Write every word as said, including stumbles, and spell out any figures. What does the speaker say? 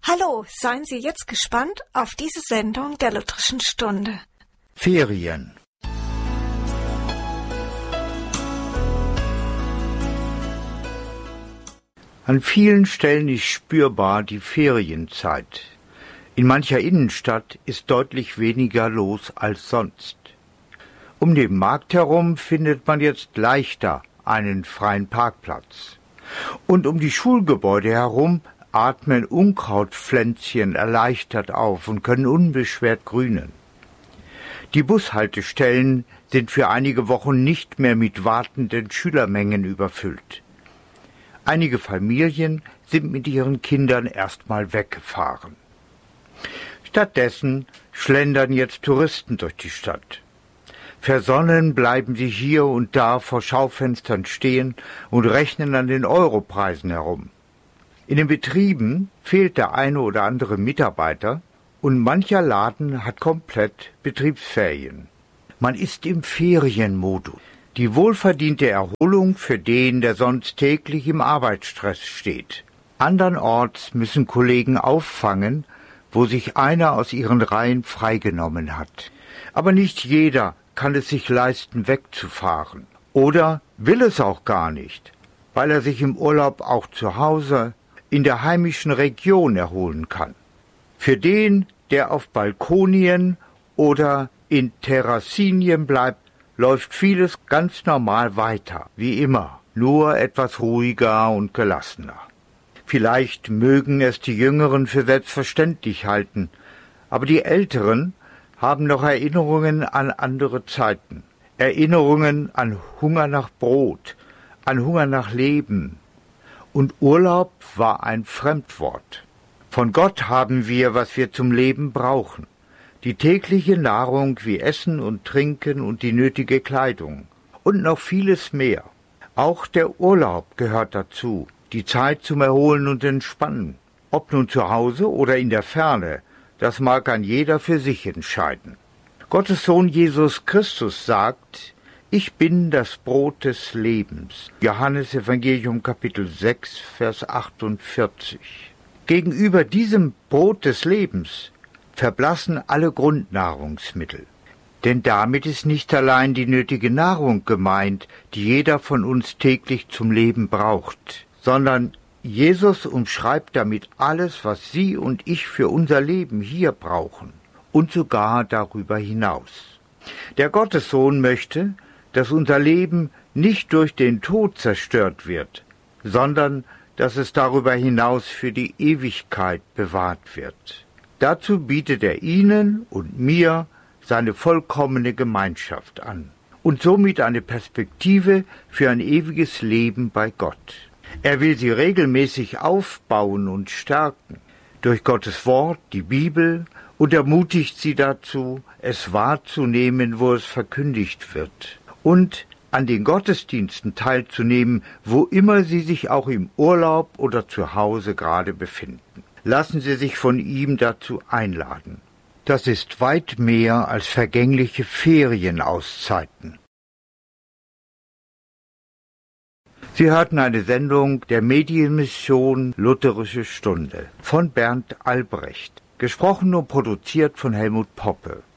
Hallo, seien Sie jetzt gespannt auf diese Sendung der Lutherischen Stunde. Ferien. An vielen Stellen ist spürbar die Ferienzeit. In mancher Innenstadt ist deutlich weniger los als sonst. Um den Markt herum findet man jetzt leichter einen freien Parkplatz. Und um die Schulgebäude herum atmen Unkrautpflänzchen erleichtert auf und können unbeschwert grünen. Die Bushaltestellen sind für einige Wochen nicht mehr mit wartenden Schülermengen überfüllt. Einige Familien sind mit ihren Kindern erstmal weggefahren. Stattdessen schlendern jetzt Touristen durch die Stadt. Versonnen bleiben sie hier und da vor Schaufenstern stehen und rechnen an den Europreisen herum. In den Betrieben fehlt der eine oder andere Mitarbeiter und mancher Laden hat komplett Betriebsferien. Man ist im Ferienmodus. Die wohlverdiente Erholung für den, der sonst täglich im Arbeitsstress steht. Andernorts müssen Kollegen auffangen, wo sich einer aus ihren Reihen freigenommen hat. Aber nicht jeder kann es sich leisten, wegzufahren. Oder will es auch gar nicht, weil er sich im Urlaub auch zu Hause in der heimischen Region erholen kann. Für den, der auf Balkonien oder in Terrassinien bleibt, läuft vieles ganz normal weiter, wie immer, nur etwas ruhiger und gelassener. Vielleicht mögen es die Jüngeren für selbstverständlich halten, aber die Älteren haben noch Erinnerungen an andere Zeiten, Erinnerungen an Hunger nach Brot, an Hunger nach Leben. Und Urlaub war ein Fremdwort. Von Gott haben wir, was wir zum Leben brauchen. Die tägliche Nahrung wie Essen und Trinken und die nötige Kleidung. Und noch vieles mehr. Auch der Urlaub gehört dazu, die Zeit zum Erholen und Entspannen. Ob nun zu Hause oder in der Ferne, das mag ein jeder für sich entscheiden. Gottes Sohn Jesus Christus sagt: Ich bin das Brot des Lebens. Johannes Evangelium Kapitel sechs, Vers achtundvierzig. Gegenüber diesem Brot des Lebens verblassen alle Grundnahrungsmittel. Denn damit ist nicht allein die nötige Nahrung gemeint, die jeder von uns täglich zum Leben braucht, sondern Jesus umschreibt damit alles, was Sie und ich für unser Leben hier brauchen und sogar darüber hinaus. Der Gottessohn möchte, dass unser Leben nicht durch den Tod zerstört wird, sondern dass es darüber hinaus für die Ewigkeit bewahrt wird. Dazu bietet er Ihnen und mir seine vollkommene Gemeinschaft an und somit eine Perspektive für ein ewiges Leben bei Gott. Er will sie regelmäßig aufbauen und stärken durch Gottes Wort, die Bibel, und ermutigt sie dazu, es wahrzunehmen, wo es verkündigt wird, und an den Gottesdiensten teilzunehmen, wo immer sie sich auch im Urlaub oder zu Hause gerade befinden. Lassen Sie sich von ihm dazu einladen. Das ist weit mehr als vergängliche Ferienauszeiten. Sie hörten eine Sendung der Medienmission Lutherische Stunde von Bernd Albrecht, gesprochen und produziert von Helmut Poppe.